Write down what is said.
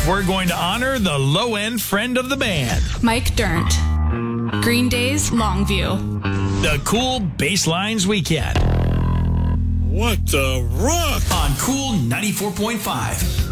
we're going to honor the low-end friend of the band. Mike Dirnt. Green Day's Longview. The Cool Basslines Weekend. What the rock? On Cool 94.5.